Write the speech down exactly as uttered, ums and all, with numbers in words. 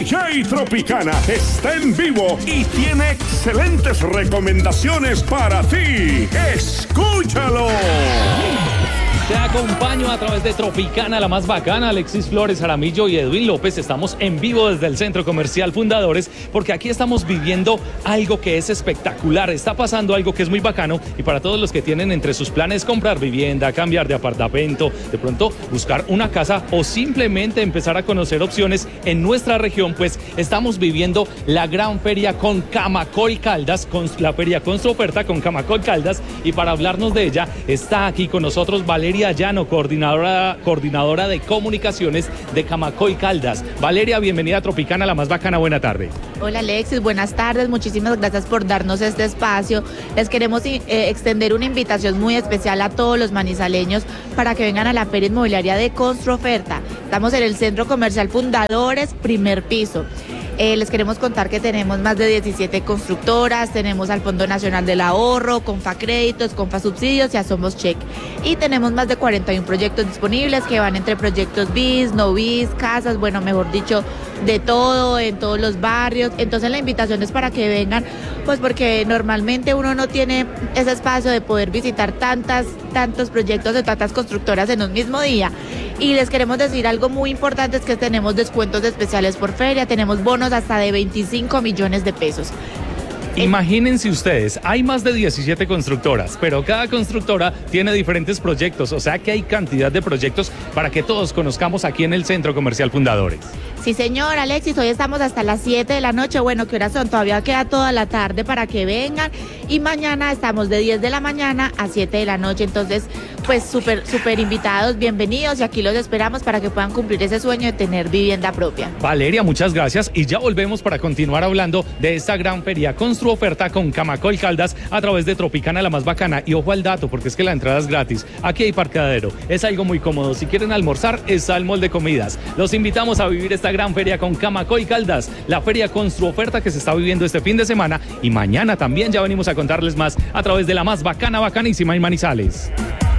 D J Tropicana está en vivo y tiene excelentes recomendaciones para ti. ¡Escúchalo! Te acompaño a través de Tropicana, la más bacana. Alexis Flores, Jaramillo y Edwin López. Estamos en vivo desde el Centro Comercial Fundadores porque aquí estamos viviendo algo que es espectacular. Está pasando algo que es muy bacano y para todos los que tienen entre sus planes comprar vivienda, cambiar de apartamento, de pronto buscar una casa o simplemente empezar a conocer opciones en nuestra región, pues estamos viviendo la gran feria con Camacol Caldas, con la feria con su oferta con Camacol Caldas, y para hablarnos de ella está aquí con nosotros Valeria Llano, coordinadora, coordinadora de comunicaciones de Camacol Caldas. Valeria, bienvenida a Tropicana, la más bacana, buena tarde. Hola Alexis, buenas tardes, muchísimas gracias por darnos este espacio. Les queremos eh, extender una invitación muy especial a todos los manizaleños para que vengan a la Feria Inmobiliaria de Construoferta. Estamos en el Centro Comercial Fundadores, primer piso. Eh, les queremos contar que tenemos más de diecisiete constructoras, tenemos al Fondo Nacional del Ahorro, Confa Créditos, Confa Subsidios y a Somos Check. Y tenemos más de cuarenta y uno proyectos disponibles que van entre proyectos bis, no bis, casas, bueno, mejor dicho, de todo, en todos los barrios. Entonces la invitación es para que vengan, pues porque normalmente uno no tiene ese espacio de poder visitar tantas, tantos proyectos de tantas constructoras en un mismo día. Y les queremos decir algo muy importante, es que tenemos descuentos especiales por feria, tenemos bonos hasta de veinticinco millones de pesos. Imagínense ustedes, hay más de diecisiete constructoras, pero cada constructora tiene diferentes proyectos, o sea que hay cantidad de proyectos para que todos conozcamos aquí en el Centro Comercial Fundadores. Sí, señor Alexis, hoy estamos hasta las siete de la noche, bueno, ¿qué horas son? Todavía queda toda la tarde para que vengan, y mañana estamos de diez de la mañana a siete de la noche, entonces, pues súper, súper invitados, bienvenidos, y aquí los esperamos para que puedan cumplir ese sueño de tener vivienda propia. Valeria, muchas gracias, y ya volvemos para continuar hablando de esta gran feria con su oferta con Camacol Caldas a través de Tropicana, la más bacana. Y ojo al dato, porque es que la entrada es gratis. Aquí hay parqueadero, es algo muy cómodo. Si quieren almorzar, está el mall de comidas. Los invitamos a vivir esta gran feria con Camacol Caldas, la feria con su oferta que se está viviendo este fin de semana, y mañana también ya venimos a contarles más a través de la más bacana, bacanísima en Manizales.